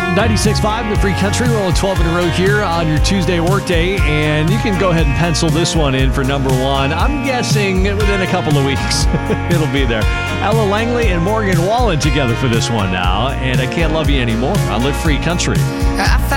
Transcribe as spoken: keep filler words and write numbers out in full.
ninety-six point five, the Free Country, rolling twelve in a row here on your Tuesday workday, and you can go ahead and pencil this one in for number one. I'm guessing within a couple of weeks it'll be there. Ella Langley and Morgan Wallen together for this one now, and I Can't Love You Anymore on the Free Country. I